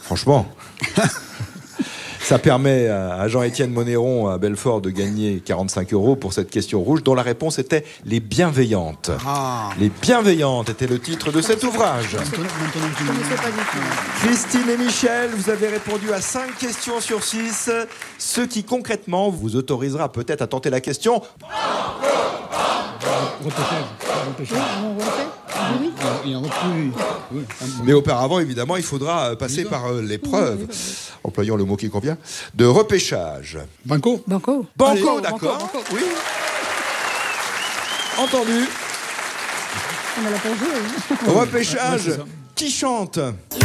Franchement. Ça permet à Jean-Étienne Monneron à Belfort de gagner 45 € pour cette question rouge dont la réponse était Les Bienveillantes. Les Bienveillantes était le titre de cet ouvrage. Je ne sais pas du tout. Christine et Michel, vous avez répondu à 5 questions sur 6, ce qui concrètement vous autorisera peut-être à tenter la question. Mais auparavant, évidemment, il faudra passer par l'épreuve, employant le mot qui convient, de repêchage. Banco. Banco, D'accord. Banco. Oui. Entendu. On a la pour jouer. Repêchage. Ouais, c'est ça. Qui chante ?